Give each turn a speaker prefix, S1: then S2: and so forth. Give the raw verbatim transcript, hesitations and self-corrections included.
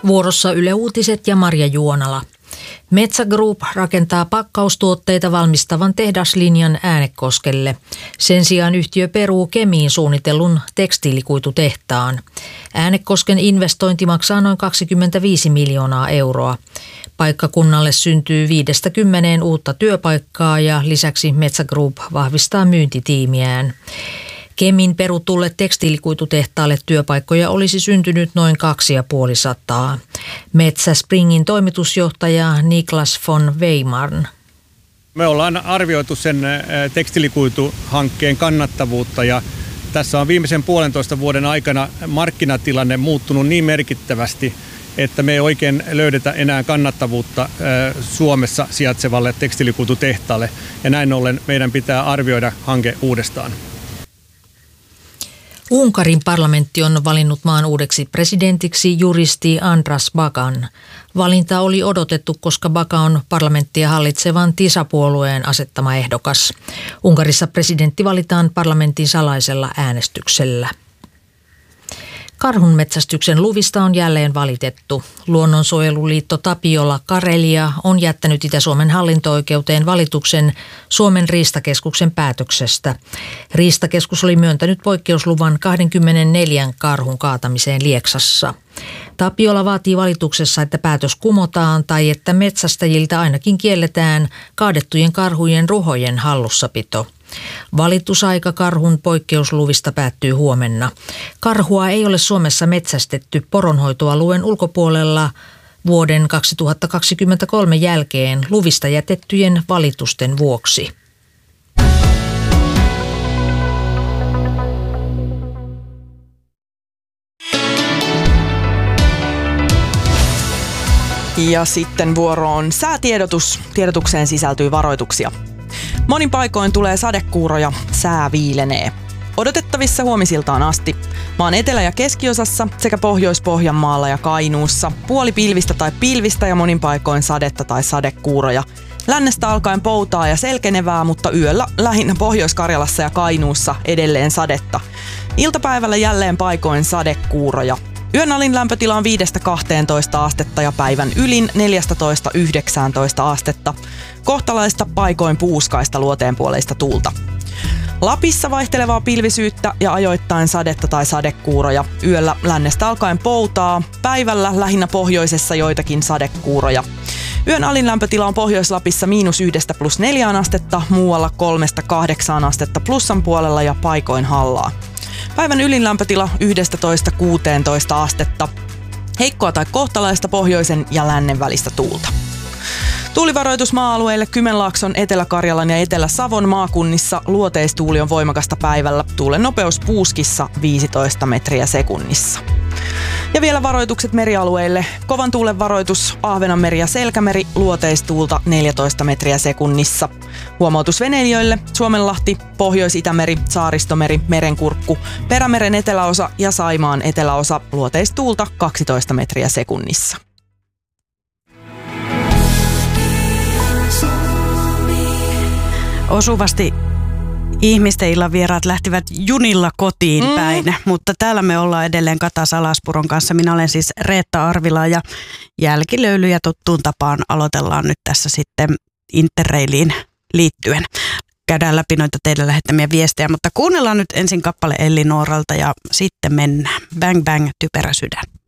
S1: Vuorossa Yle Uutiset ja Marja Juonala. Metsä Group rakentaa pakkaustuotteita valmistavan tehdaslinjan Äänekoskelle. Sen sijaan yhtiö peruu Kemiin suunnitellun tekstiilikuitutehtaan. Äänekosken investointi maksaa noin kaksikymmentäviisi miljoonaa euroa. Paikkakunnalle syntyy viidestä kymmeneen uutta työpaikkaa ja lisäksi Metsä Group vahvistaa myyntitiimiään. Kemin perutulle tekstiilikuitutehtaalle työpaikkoja olisi syntynyt noin kaksi ja puoli sataa. Metsä Springin toimitusjohtaja Niklas von Weimarn.
S2: Me ollaan arvioitu sen tekstiilikuituhankkeen kannattavuutta ja tässä on viimeisen puolentoista vuoden aikana markkinatilanne muuttunut niin merkittävästi, että me ei oikein löydetä enää kannattavuutta Suomessa sijaitsevalle tekstiilikuitutehtaalle ja näin ollen meidän pitää arvioida hanke uudestaan.
S1: Unkarin parlamentti on valinnut maan uudeksi presidentiksi juristi Andras Bakan. Valinta oli odotettu, koska Baka on parlamenttia hallitsevan TISA-puolueen asettama ehdokas. Unkarissa presidentti valitaan parlamentin salaisella äänestyksellä. Karhunmetsästyksen luvista on jälleen valitettu. Luonnonsuojeluliitto Tapiola Karelia on jättänyt Itä-Suomen hallinto-oikeuteen valituksen Suomen riistakeskuksen päätöksestä. Riistakeskus oli myöntänyt poikkeusluvan kaksikymmentäneljä karhun kaatamiseen Lieksassa. Tapiola vaatii valituksessa, että päätös kumotaan tai että metsästäjiltä ainakin kielletään kaadettujen karhujen ruhojen hallussapito. Valitusaika karhun poikkeusluvista päättyy huomenna. Karhua ei ole Suomessa metsästetty poronhoitoalueen ulkopuolella vuoden kaksituhattakaksikymmentäkolme jälkeen luvista jätettyjen valitusten vuoksi.
S3: Ja sitten vuoro on säätiedotus. Tiedotukseen sisältyy varoituksia. Monin paikoin tulee sadekuuroja, sää viilenee. Odotettavissa huomisiltaan asti. Maan etelä- ja keskiosassa sekä Pohjois-Pohjanmaalla ja Kainuussa puoli pilvistä tai pilvistä ja monin paikoin sadetta tai sadekuuroja. Lännestä alkaen poutaa ja selkenevää, mutta yöllä lähinnä Pohjois-Karjalassa ja Kainuussa edelleen sadetta. Iltapäivällä jälleen paikoin sadekuuroja. Yön alin lämpötila on viidestä kahteentoista astetta ja päivän ylin neljästätoista yhdeksääntoista astetta. Kohtalaista paikoin puuskaista luoteenpuoleista tuulta. Lapissa vaihtelevaa pilvisyyttä ja ajoittain sadetta tai sadekuuroja. Yöllä lännestä alkaen poutaa, päivällä lähinnä pohjoisessa joitakin sadekuuroja. Yön alin lämpötila on Pohjois-Lapissa miinus yhdestä plus neljään astetta, muualla kolmesta kahdeksaan astetta plussan puolella ja paikoin hallaa. Päivän ylin lämpötila yksitoista kuusitoista astetta. Heikkoa tai kohtalaista pohjoisen ja lännen välistä tuulta. Tuulivaroitus maa-alueille Kymenlaakson, Etelä-Karjalan ja Etelä-Savon maakunnissa. Luoteistuuli on voimakasta päivällä. Tuulen nopeus puuskissa viisitoista metriä sekunnissa. Ja vielä varoitukset merialueille. Kovan tuulen varoitus Ahvenanmeri ja Selkämeri, luoteistuulta neljätoista metriä sekunnissa. Huomautus veneilijöille Suomenlahti, Pohjois-Itämeri, Saaristomeri, Merenkurkku, Perämeren eteläosa ja Saimaan eteläosa, luoteistuulta kaksitoista metriä sekunnissa.
S4: Osuvasti ihmisten illan vieraat lähtivät junilla kotiin mm. päin, mutta täällä me ollaan edelleen Kata Salaspuron kanssa. Minä olen siis Reetta Arvila ja jälkilöylyjä tuttuun tapaan aloitellaan nyt tässä sitten Interrailiin liittyen. Käydään läpi noita teille lähettämiä viestejä, mutta kuunnellaan nyt ensin kappale Elli Nooralta ja sitten mennään. Bang bang, typerä sydän.